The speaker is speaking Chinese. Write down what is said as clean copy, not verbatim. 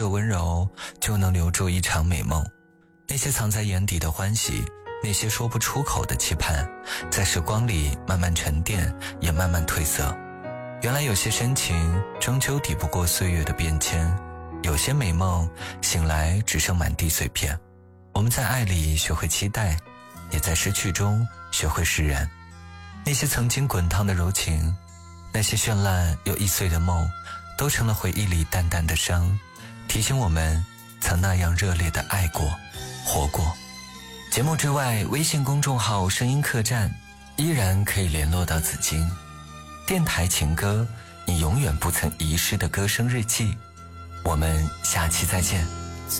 个温柔，就能留住一场美梦。那些藏在眼底的欢喜，那些说不出口的期盼，在时光里慢慢沉淀，也慢慢褪色。原来有些深情终究抵不过岁月的变迁，有些美梦醒来只剩满地碎片。我们在爱里学会期待，也在失去中学会释然。那些曾经滚烫的柔情，那些绚烂又易碎的梦，都成了回忆里淡淡的伤，提醒我们曾那样热烈的爱过活过。节目之外，微信公众号声音客栈依然可以联络到紫金。电台情歌，你永远不曾遗失的歌声日记。我们下期再见。